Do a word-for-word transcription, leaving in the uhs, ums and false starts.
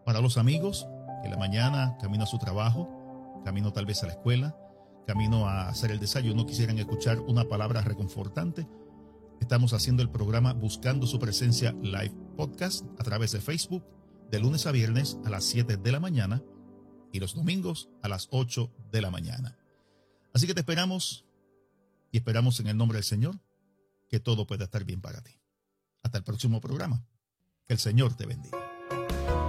Para los amigos que en la mañana, camino a su trabajo, camino tal vez a la escuela, camino a hacer el desayuno, quisieran escuchar una palabra reconfortante, estamos haciendo el programa Buscando Su Presencia Live Podcast a través de Facebook de lunes a viernes a las siete de la mañana y los domingos a las ocho de la mañana. Así que te esperamos y esperamos en el nombre del Señor que todo pueda estar bien para ti. Hasta el próximo programa. Que el Señor te bendiga.